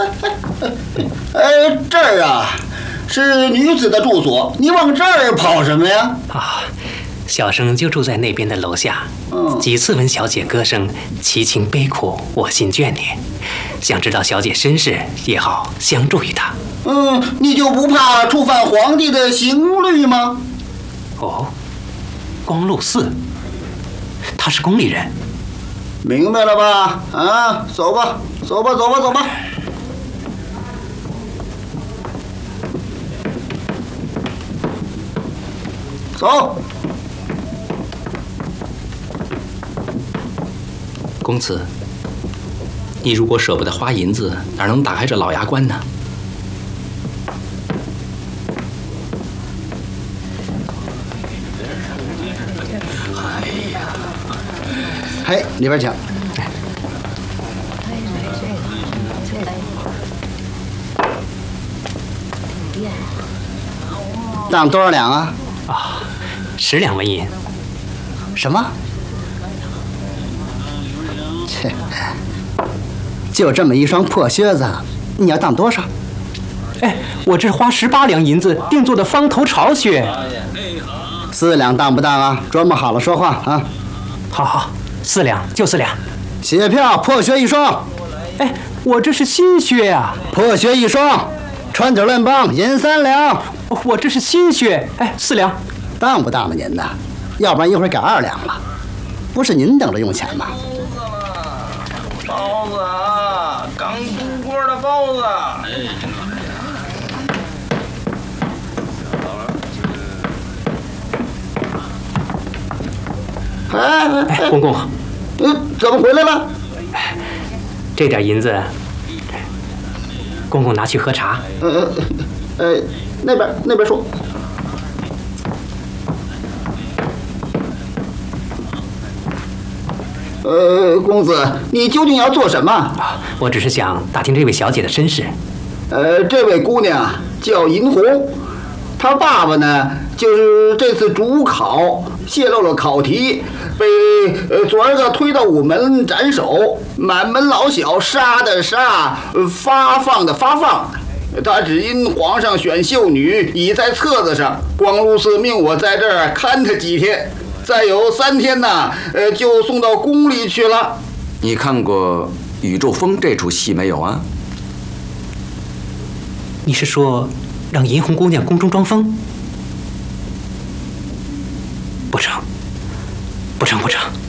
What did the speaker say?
这儿啊，是女子的住所，你往这儿跑什么呀？ 啊，小生就住在那边的楼下。几次闻小姐歌声，其情悲苦，我心眷恋。想知道小姐身世，也好相助于她。 你就不怕触犯皇帝的刑律吗？ 哦，光禄寺，他是宫里人。 明白了吧？啊，走吧，走吧，走吧，走吧。走。 公子，你如果舍不得花银子，哪能打开这老衙关呢？ 嘿，里边请。当多少两啊 ？10两纹银。 什么？切，就这么一双破靴子，你要当多少？ 哎，我这花18两银子定做的方头朝靴。 4两当不当啊？琢磨好了说话啊！ 好，4两就4两。 写票，破靴1双。 哎，我这是新靴呀。 破靴1双，穿底乱帮，银3两。 我这是新靴，哎，4两。 当不当了您的？要不然一会儿改2两了。不是您等着用钱吗？ 包子啊，刚出锅的包子。 哎，公公， 怎么回来了？ 这点银子，公公拿去喝茶。 那边说。公子，你究竟要做什么？ 我只是想打听这位小姐的身世。 这位姑娘叫银红，她爸爸呢，就是这次主考泄露了考题，被左儿子推到午门斩首，满门老小杀的杀，发放的发放。他只因皇上选秀女已在册子上，光禄寺命我在这儿看他几天，再有3天呢，就送到宫里去了。 你看过《宇宙风》这出戏没有啊？ 你是说让银红姑娘宫中装疯？不成，不成，不成。